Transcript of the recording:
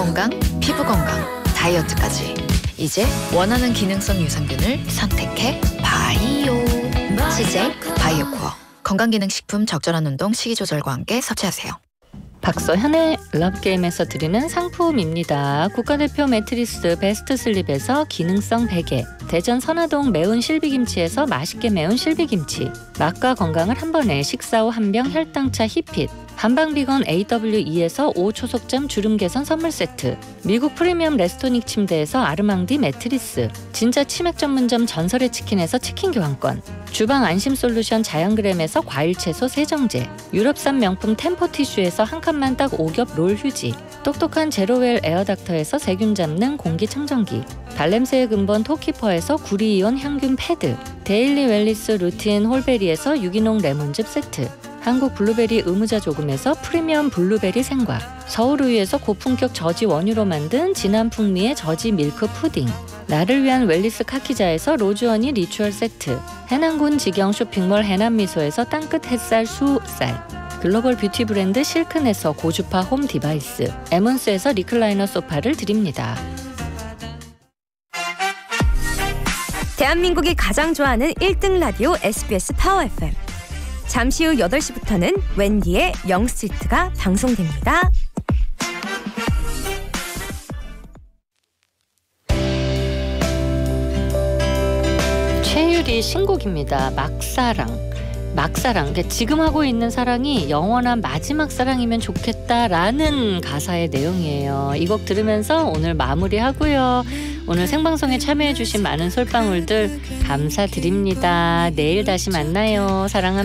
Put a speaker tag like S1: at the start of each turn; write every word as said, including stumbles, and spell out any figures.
S1: 건강, 피부 건강, 다이어트까지. 이제 원하는 기능성 유산균을 선택해 바이오. 씨제이 바이오코어. 건강기능식품 적절한 운동, 식이조절과 함께 섭취하세요.
S2: 박서현의 러브게임에서 드리는 상품입니다. 국가대표 매트리스 베스트슬립에서 기능성 베개, 대전 선화동 매운 실비김치에서 맛있게 매운 실비김치, 맛과 건강을 한 번에 식사 후 한병 혈당차 히핏, 한방비건 에이더블유이에서 오초속잠 주름 개선 선물 세트, 미국 프리미엄 레스토닉 침대에서 아르망디 매트리스, 진짜 치맥 전문점 전설의 치킨에서 치킨 교환권, 주방 안심 솔루션 자연그램에서 과일 채소 세정제, 유럽산 명품 템포티슈에서 한 칸만 딱 오겹 롤 휴지, 똑똑한 제로웰 에어닥터에서 세균 잡는 공기청정기, 발냄새의 근본 토키퍼에서 구리이온 향균 패드, 데일리 웰리스 루틴 홀베리에서 유기농 레몬즙 세트, 한국 블루베리 의무자 조금에서 프리미엄 블루베리 생과, 서울우유에서 고품격 저지 원유로 만든 진한 풍미의 저지 밀크 푸딩, 나를 위한 웰리스 카키자에서 로즈허니 리추얼 세트, 해남군 직영 쇼핑몰 해남미소에서 땅끝 햇살 수쌀, 글로벌 뷰티 브랜드 실큰에서 고주파 홈 디바이스, 에몬스에서 리클라이너 소파를 드립니다.
S3: 대한민국이 가장 좋아하는 일 등 라디오 에스비에스 파워 에프엠. 잠시 후 여덟 시부터는 웬디의 영스트리트가 방송됩니다.
S2: 최유리 신곡입니다. 막사랑. 막사랑. 그러니까 지금 하고 있는 사랑이 영원한 마지막 사랑이면 좋겠다라는 가사의 내용이에요. 이 곡 들으면서 오늘 마무리하고요. 오늘 생방송에 참여해주신 많은 솔방울들 감사드립니다. 내일 다시 만나요. 사랑합니다.